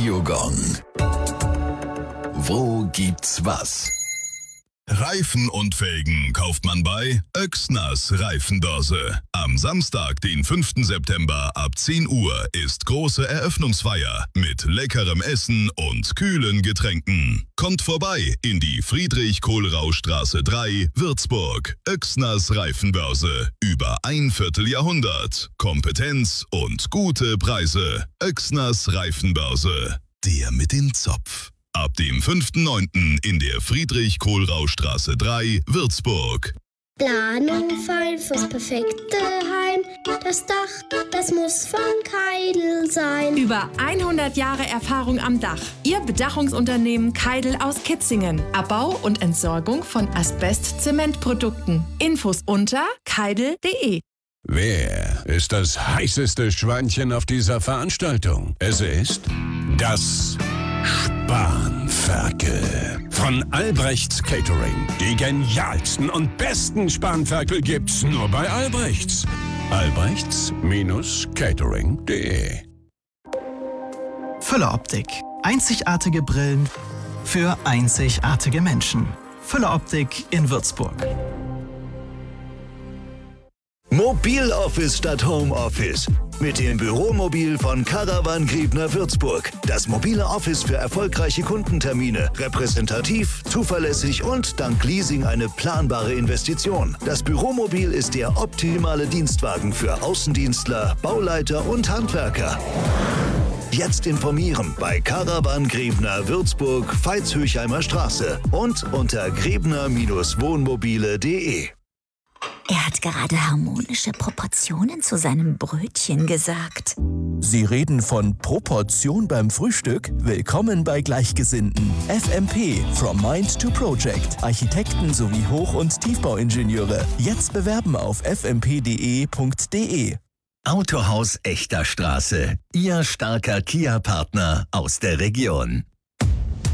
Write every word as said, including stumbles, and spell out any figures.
Radiogong. Wo gibt's was? Reifen und Felgen kauft man bei Oechsners Reifenbörse. Am Samstag, den fünften September ab zehn Uhr ist große Eröffnungsfeier mit leckerem Essen und kühlen Getränken. Kommt vorbei in die Friedrich-Kohlrausch-Straße drei, Würzburg. Oechsners Reifenbörse. Über ein Vierteljahrhundert. Kompetenz und gute Preise. Oechsners Reifenbörse. Der mit dem Zopf. Ab dem fünften neunten in der Friedrich-Kohlrausch-Straße drei, Würzburg. Planung fein fürs perfekte Heim. Das Dach, das muss von Keidel sein. Über hundert Jahre Erfahrung am Dach. Ihr Bedachungsunternehmen Keidel aus Kitzingen. Abbau und Entsorgung von Asbest-Zementprodukten. Infos unter keidel punkt de. Wer ist das heißeste Schweinchen auf dieser Veranstaltung? Es ist das Spanferkel von Albrechts Catering. Die genialsten und besten Spanferkel gibt's nur bei Albrechts. albrechts Catering punkt de. Füller Optik. Einzigartige Brillen für einzigartige Menschen. Füller Optik in Würzburg. Mobiloffice statt Homeoffice. Mit dem Büromobil von Caravan Griebner Würzburg. Das mobile Office für erfolgreiche Kundentermine. Repräsentativ, zuverlässig und dank Leasing eine planbare Investition. Das Büromobil ist der optimale Dienstwagen für Außendienstler, Bauleiter und Handwerker. Jetzt informieren bei Caravan Griebner Würzburg, Veitshöchheimer Straße und unter griebner Wohnmobile punkt de. Er hat gerade harmonische Proportionen zu seinem Brötchen gesagt. Sie reden von Proportion beim Frühstück? Willkommen bei Gleichgesinnten. F M P, From Mind to Project. Architekten sowie Hoch- und Tiefbauingenieure. Jetzt bewerben auf f m p punkt d e punkt d e. Autohaus Echter Straße. Ihr starker Kia-Partner aus der Region.